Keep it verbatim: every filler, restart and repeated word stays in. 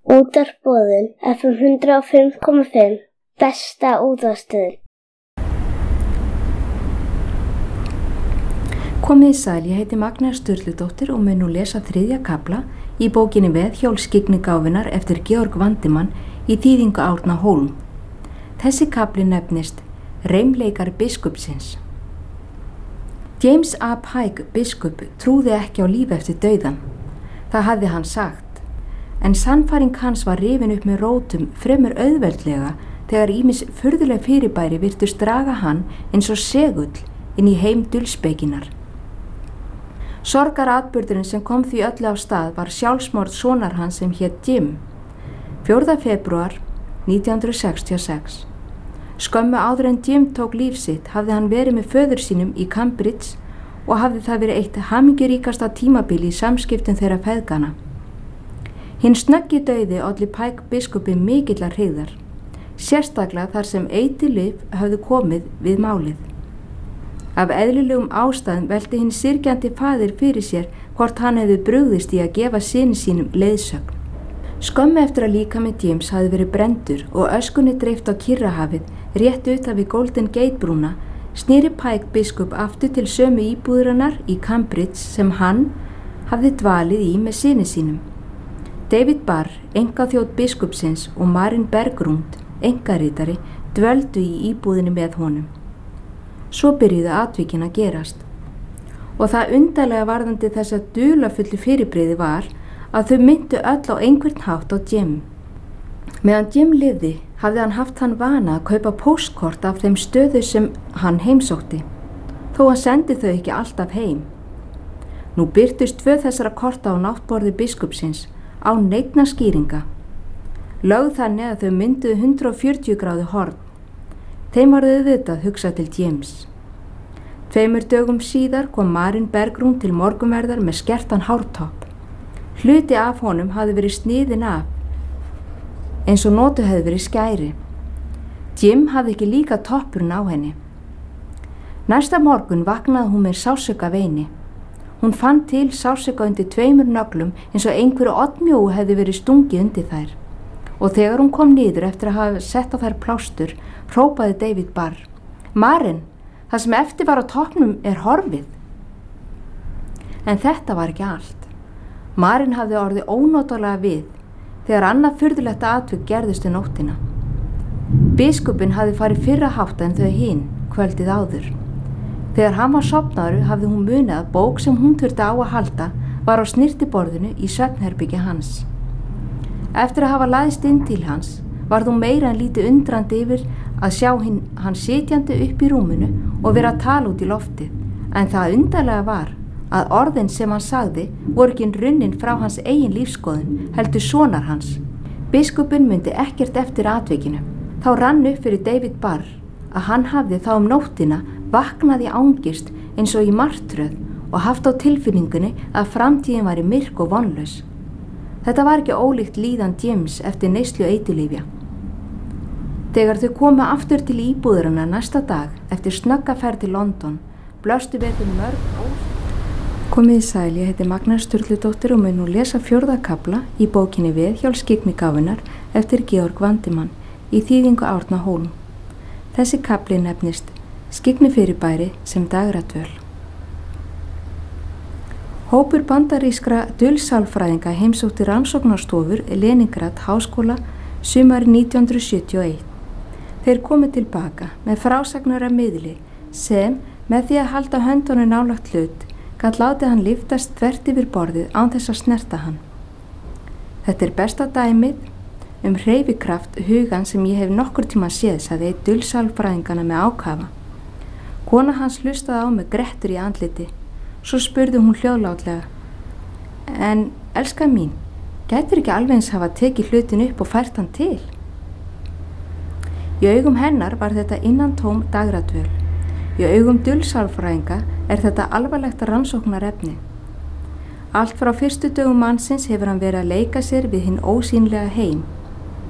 Útvarpsboðun F M hundrað og fimm komma fimm, besta útvarpsstöðin. Komið í sæl, ég heiti Magnea Sturludóttir og mun nú lesa þriðja kafla í bókinni Veðhjól skyggnigáfunnar eftir Georg Vandimann í þýðingu Árna Hólm. Þessi kafli nefnist Reimleikar biskupsins. James A. Pike biskup trúði ekki á líf eftir dauðan. Það hafði hann sagt. En sannfæring hans var rifin upp með rótum fremur auðveldlega þegar ýmis furðuleg fyrirbæri virtust draga hann eins og segull inn í heim dulspeykinnar. Sorgaratburðurinn sem kom því öllu á stað var sjálfsmorð sonar hans sem hét Jim, fjórða febrúar nítján hundruð sextíu og sex. Skömmu áður en Jim tók líf sitt hafði hann verið með föður sínum í Cambridge og hafði það verið eitt hamingjuríkasta tímabili í samskiptum þeirra feðgana. Hinn snöggi dauði olli Pike biskupi mikillar hryggðar, sérstaklega þar sem eiturlyf höfðu komið við málið. Af eðlilegum ástæðum velti hinn syrgjandi faðir fyrir sér hvort hann hefði brugðist í að gefa syni sínum leiðsögn. Skömmu eftir að líkami James hafði verið brenndur og öskunni dreift á Kyrrahafið rétt utan við Golden Gate brúna, sneri Pike biskup aftur til sömu íbúðarinnar í Cambridge sem hann hafði dvalið í með syni sínum. David Barr, einkaþjónn biskupsins og Marin Bergrund, einkaritari, dvöldu í íbúðinni með honum. Svo byrjuðu atvikin að gerast. Og það undarlega varðandi þessa dularfullu fyrirbrigði var að þau myndu öll á einhvern hátt á Jim. Meðan Jim lifði hafði hann haft hann vana að kaupa póstkort af þeim stöðu sem hann heimsótti, þó hann sendi þau ekki alltaf heim. Nú birtust tvö þessara korta á náttborði biskupsins á neinna skýringa. Lögð þannig að þau mynduðu hundrað fjörutíu gráðu horn. Þeim var auðvitað hugsað til James. Tveimur dögum síðar kom Marin Bergrún til morgunverðar með skertan hártopp. Hluti af honum hafði verið sniðinn af, eins og notu hefði verið skæri. Jim hafði ekki líka toppurinn á henni. Næsta morgun vaknaði hún með sársauka veini. Hún fann til sársauka undir tveimur nöglum eins og einhverju oddmjóu hefði verið stungið undir þær. Og þegar hún kom niður eftir að hafa sett á þær plástur, hrópaði David Barr: Marin, það sem eftir var á toppnum er horfið. En þetta var ekki allt. Marin hafði orðið ónotalega við þegar annað furðulegt atvik gerðist um nóttina. Biskupinn hafði farið fyrra hátt en þau hin kvöldið áður. Þegar hann var sofnaður hafði hún munið að bók sem hún þurfti á að halda var á snyrtiborðinu í svefnherbergi hans. Eftir að hafa læðst inn til hans varð hún meira en lítið undrandi yfir að sjá hinn, hann sitjandi upp í rúminu og vera að tala út í loftið, en það undarlega var að orðin sem hann sagði voru ekki runnin frá hans eigin lífskoðun, heldur sonar hans. Biskupinn myndi ekkert eftir atvikinu. Þá rann upp fyrir David Barr að hann hafði þá um nóttina vaknaði ángist eins og í martröð og haft á tilfinningunni að framtíðin væri myrk og vonlaus. Þetta var ekki ólíkt líðan James eftir neyslu eiturlyfja. Þegar þau komu aftur til íbúðarinnar næsta dag eftir snögga ferð til London, blöstu við þau mörg ós. Komið í sæl, ég heiti Magnea Sturludóttir og mun nú lesa fjórða kafla í bókinni Veðhjól skyggnigáfunnar eftir Georg Vandimann í þýðingu Árna Hólm. Þessi kafli nefnist Skyggnifyrirbæri sem dagradvöl. Hópur bandarískra dulsálfræðinga heimsótti rannsóknarstofur Leningrad háskóla sumarið nítján hundruð sjötíu og eitt. Þeir komu tilbaka með frásagnar af miðli sem, með því að halda höndunum nálægt hlut, gat látið hann lyftast þvert yfir borðið án þess að snerta hann. Þetta er besta dæmið um hreyfikraft hugan sem ég hef nokkur tíma séð, sagði einn dulsálfræðingana með ákafa. Kona hans hlustaði á með grettur í andliti. Svo spurði hún hljóðlátlega: En, elska mín, gætir ekki alveg eins hafa tekið hlutin upp og fært hann til? Í augum hennar var þetta innantóm dagradvöl. Í augum dulsálfræðinga er þetta alvarlegt rannsóknarefni. Allt frá fyrstu dögum mannsins hefur hann verið að leika sér við hinn ósýnilega heim.